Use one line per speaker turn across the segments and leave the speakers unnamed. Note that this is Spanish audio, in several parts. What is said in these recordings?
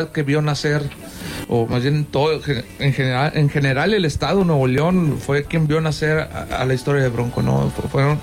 que vio nacer, o más bien todo en general el estado de Nuevo León fue quien vio nacer a la historia de Bronco, ¿no? Fueron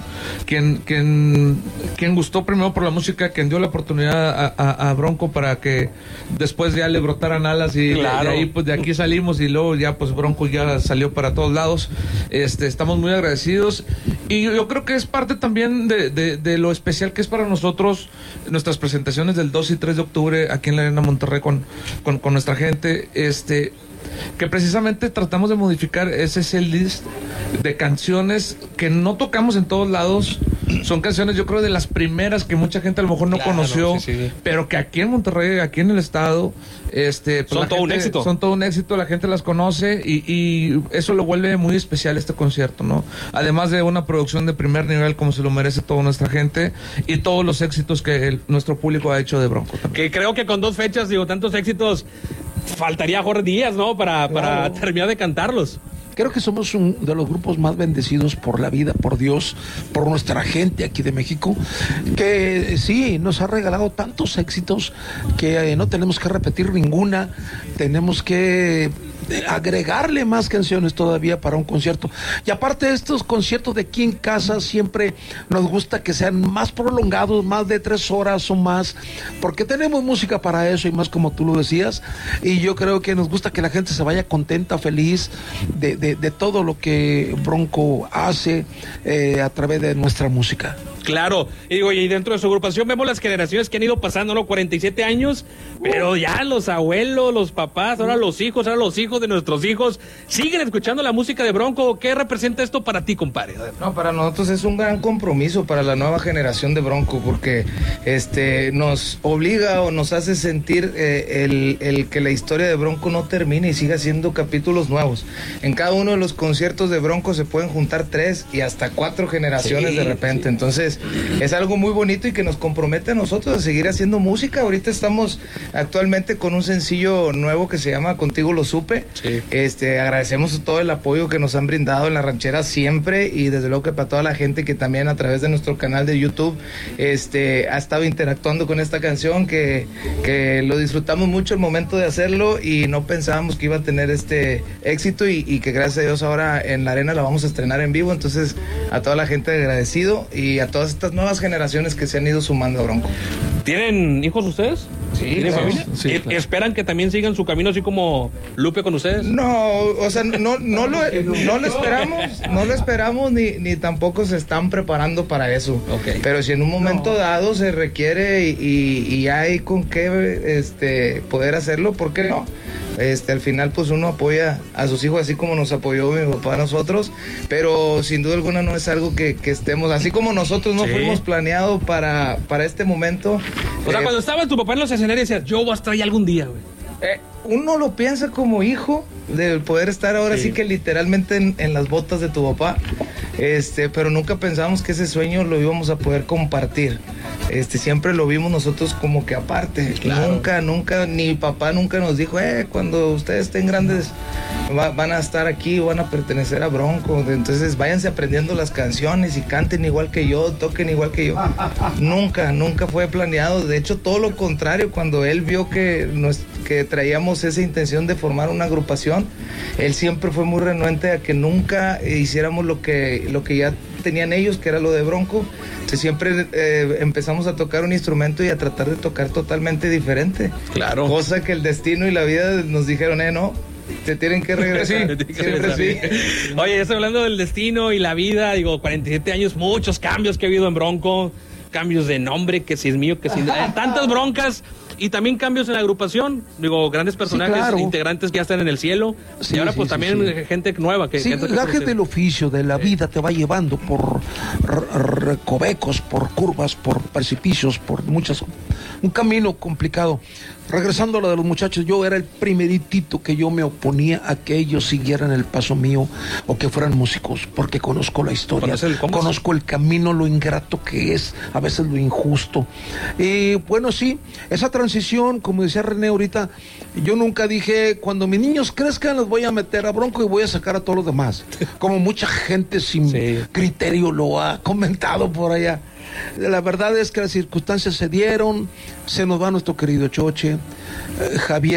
quien gustó primero por la música, quien dio la oportunidad a Bronco para que después ya le brotaran alas y
claro.
de ahí pues de aquí salimos y luego ya pues Bronco ya salió para todos lados. Estamos muy agradecidos y yo creo que es parte también de lo especial que es para nosotros nuestras presentaciones del 2 y 3 de octubre aquí en la Arena Monterrey con nuestra gente, que precisamente tratamos de modificar ese setlist de canciones que no tocamos en todos lados. Son canciones, yo creo, de las primeras que mucha gente a lo mejor no conoció, sí. Pero que aquí en Monterrey, aquí en el estado, pues
son todo un éxito.
Son todo un éxito, la gente las conoce y eso lo vuelve muy especial este concierto, ¿no? Además de una producción de primer nivel como se lo merece toda nuestra gente y todos los éxitos que nuestro público ha hecho de Bronco también.
Que creo que con 2 fechas, tantos éxitos, faltaría Jorge Díaz, ¿no? Para terminar de cantarlos.
Creo que somos uno de los grupos más bendecidos por la vida, por Dios, por nuestra gente aquí de México, que sí, nos ha regalado tantos éxitos que no tenemos que repetir ninguna, tenemos que agregarle más canciones todavía para un concierto. Y aparte de estos conciertos de aquí en casa, siempre nos gusta que sean más prolongados, más de 3 horas o más, porque tenemos música para eso y más como tú lo decías, y yo creo que nos gusta que la gente se vaya contenta, feliz de todo lo que Bronco hace a través de nuestra música.
Claro, y dentro de su agrupación vemos las generaciones que han ido pasando, ¿no? 47 años, pero ya los abuelos, los papás, ahora los hijos de nuestros hijos, siguen escuchando la música de Bronco. ¿Qué representa esto para ti, compadre?
No, para nosotros es un gran compromiso para la nueva generación de Bronco, porque nos obliga o nos hace sentir el que la historia de Bronco no termine y siga haciendo capítulos nuevos. En cada uno de los conciertos de Bronco se pueden juntar 3 y hasta 4 generaciones de repente, entonces es algo muy bonito y que nos compromete a nosotros a seguir haciendo música. Ahorita estamos actualmente con un sencillo nuevo que se llama Contigo lo supe.
Sí.
Agradecemos todo el apoyo que nos han brindado en la ranchera siempre y desde luego que para toda la gente que también a través de nuestro canal de YouTube ha estado interactuando con esta canción, que lo disfrutamos mucho el momento de hacerlo y no pensábamos que iba a tener este éxito y que gracias a Dios ahora en la arena la vamos a estrenar en vivo. Entonces a toda la gente agradecido y a todas estas nuevas generaciones que se han ido sumando a Bronco.
¿Tienen hijos ustedes?
Sí.
¿Tienen familia?
Sí, claro.
¿Esperan que también sigan su camino así como Lupe con ustedes?
No, o sea, no lo esperamos ni tampoco se están preparando para eso.
Okay.
Pero si en un momento dado se requiere y hay con qué poder hacerlo, ¿por qué no? Al final pues uno apoya a sus hijos así como nos apoyó mi papá a nosotros, pero sin duda alguna no es algo que estemos, así como nosotros no fuimos planeados para este momento.
O sea, cuando estaba tu papá en los escenarios decías, yo voy a estar ahí algún día, güey.
Uno lo piensa como hijo de poder estar ahora sí que literalmente en las botas de tu papá, pero nunca pensamos que ese sueño lo íbamos a poder compartir. Siempre lo vimos nosotros como que aparte. Claro. Nunca, ni papá nunca nos dijo, cuando ustedes estén grandes van a estar aquí, van a pertenecer a Bronco, entonces váyanse aprendiendo las canciones y canten igual que yo, toquen igual que yo. Nunca fue planeado. De hecho, todo lo contrario, cuando él vio que traíamos esa intención de formar una agrupación, él siempre fue muy renuente a que nunca hiciéramos lo que ya tenían ellos, que era lo de Bronco. Entonces siempre empezamos a tocar un instrumento y a tratar de tocar totalmente diferente.
Claro.
Cosa que el destino y la vida nos dijeron, no, te tienen que regresar. Siempre sí.
Oye, ya estoy hablando del destino y la vida, 47 años, muchos cambios que ha habido en Bronco, cambios de nombre, que si es mío, que si tantas broncas. Y también cambios en la agrupación, grandes personajes, sí, claro, integrantes que ya están en el cielo, sí, y ahora pues también gente nueva. Que
gajes del oficio, de la vida te va llevando por recovecos, por curvas, por precipicios, por un camino complicado. Regresando a lo de los muchachos, yo era el primeritito que yo me oponía a que ellos siguieran el paso mío o que fueran músicos, porque conozco la historia, conozco el camino, lo ingrato que es, a veces lo injusto. Y bueno, sí, esa transición, como decía René ahorita, yo nunca dije, cuando mis niños crezcan los voy a meter a Bronco y voy a sacar a todos los demás, como mucha gente sin criterio lo ha comentado por allá. La verdad es que las circunstancias se dieron, se nos va nuestro querido Choche, Javier